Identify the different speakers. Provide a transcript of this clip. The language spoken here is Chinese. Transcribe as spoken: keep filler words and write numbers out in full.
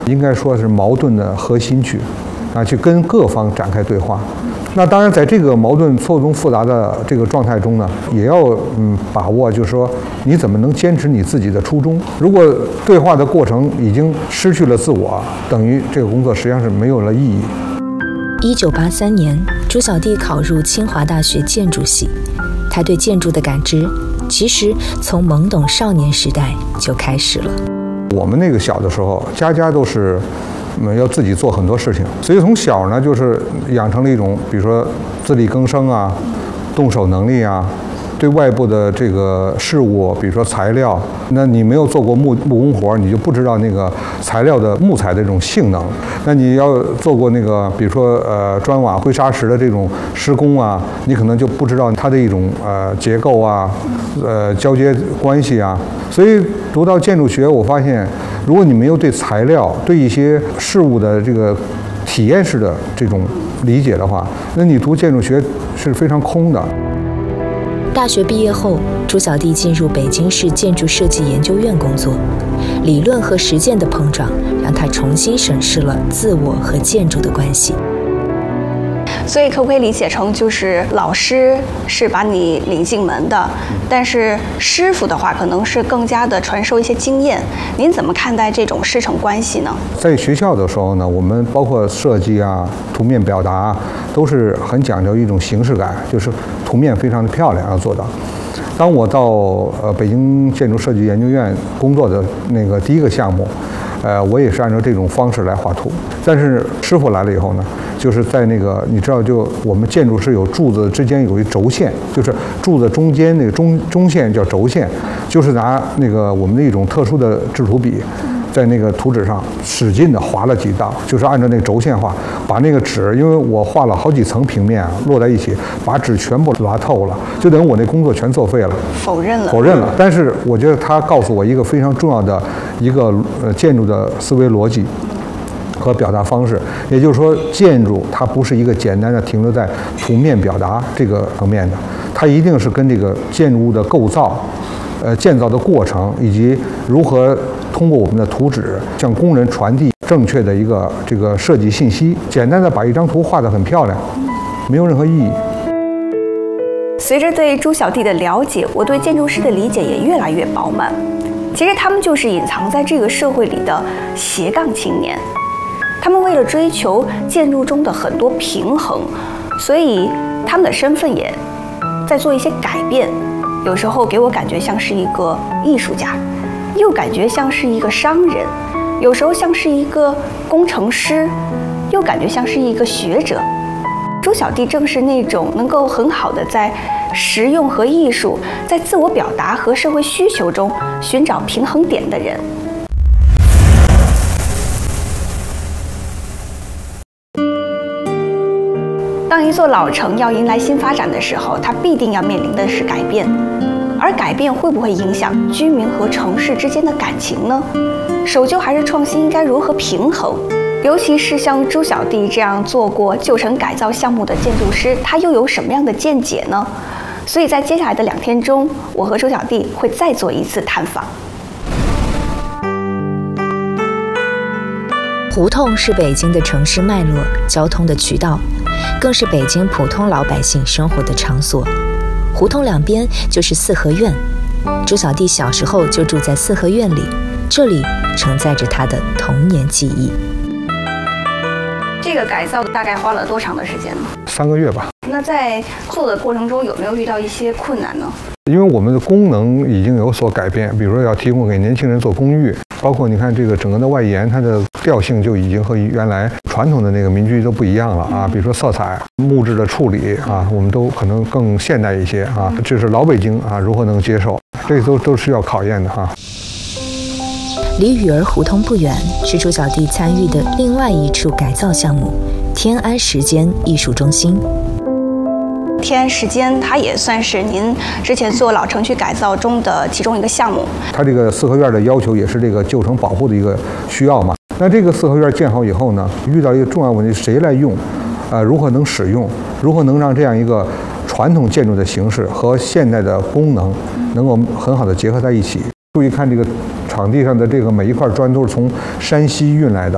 Speaker 1: 应该说是矛盾的核心去，啊，去跟各方展开对话。那当然，在这个矛盾错综复杂的这个状态中呢，也要嗯把握，就是说你怎么能坚持你自己的初衷。如果对话的过程已经失去了自我，等于这个工作实际上是没有了意义。
Speaker 2: 一九八三年，朱小弟考入清华大学建筑系，他对建筑的感知其实从懵懂少年时代就开始了。
Speaker 1: 我们那个小的时候，家家都是。嗯，要自己做很多事情，所以从小呢，就是养成了一种，比如说自力更生啊，动手能力啊，对外部的这个事物，比如说材料，那你没有做过木木工活，你就不知道那个材料的木材的这种性能。那你要做过那个，比如说呃砖瓦灰砂石的这种施工啊，你可能就不知道它的一种呃结构啊，呃交接关系啊。所以读到建筑学，我发现。如果你没有对材料、对一些事物的这个体验式的这种理解的话，那你读建筑学是非常空的。
Speaker 2: 大学毕业后，朱小弟进入北京市建筑设计研究院工作，理论和实践的碰撞让他重新审视了自我和建筑的关系。
Speaker 3: 所以可不可以理解成，就是老师是把你领进门的，但是师傅的话可能是更加的传授一些经验。您怎么看待这种师承关系呢？在
Speaker 1: 学校的时候呢，我们包括设计啊、图面表达，都是很讲究一种形式感，就是图面非常的漂亮要做到。当我到呃北京建筑设计研究院工作的那个第一个项目，呃，我也是按照这种方式来画图。但是师傅来了以后呢，就是在那个你知道，就我们建筑是有柱子之间有一轴线，就是柱子中间那个中中线叫轴线，就是拿那个我们的一种特殊的制图笔，在那个图纸上使劲的划了几道，就是按照那个轴线画，把那个纸，因为我画了好几层平面啊，摞在一起，把纸全部拉透了，就等于我那工作全作废了，
Speaker 3: 否认了，
Speaker 1: 否认了。但是我觉得他告诉我一个非常重要的一个呃建筑的思维逻辑和表达方式，也就是说，建筑它不是一个简单的停留在图面表达这个层面的，它一定是跟这个建筑物的构造、呃建造的过程，以及如何通过我们的图纸向工人传递正确的一个这个设计信息。简单的把一张图画得很漂亮，没有任何意义。
Speaker 3: 随着对朱小弟的了解，我对建筑师的理解也越来越饱满。其实他们就是隐藏在这个社会里的斜杠青年。他们为了追求建筑中的很多平衡，所以他们的身份也在做一些改变。有时候给我感觉像是一个艺术家，又感觉像是一个商人，有时候像是一个工程师，又感觉像是一个学者。朱小弟正是那种能够很好的在实用和艺术，在自我表达和社会需求中寻找平衡点的人。当一座老城要迎来新发展的时候，它必定要面临的是改变，而改变会不会影响居民和城市之间的感情呢？守旧还是创新应该如何平衡？尤其是像朱小弟这样做过旧城改造项目的建筑师，他又有什么样的见解呢？所以在接下来的两天中，我和朱小弟会再做一次探访。
Speaker 2: 胡同是北京的城市脉络、交通的渠道，更是北京普通老百姓生活的场所。胡同两边就是四合院，朱小弟小时候就住在四合院里，这里承载着他的童年记忆。
Speaker 3: 这个改造大概花了多长的时间呢？
Speaker 1: 三个月吧。
Speaker 3: 那在做的过程中有没有遇到一些困难呢？
Speaker 1: 因为我们的功能已经有所改变，比如说要提供给年轻人做公寓，包括你看这个整个的外延，它的调性就已经和原来传统的那个民居都不一样了啊。比如说色彩、木质的处理啊，我们都可能更现代一些啊。这是老北京啊如何能接受，这都都是要考验的哈。
Speaker 2: 离雨儿胡同不远，是朱小弟参与的另外一处改造项目——天安时间艺术中心。
Speaker 3: 天安时间，它也算是您之前做老城区改造中的其中一个项目。
Speaker 1: 它这个四合院的要求也是这个旧城保护的一个需要嘛。那这个四合院建好以后呢，遇到一个重要问题，谁来用？呃，如何能使用？如何能让这样一个传统建筑的形式和现代的功能能够很好的结合在一起？注意看这个场地上的这个每一块砖都是从山西运来的，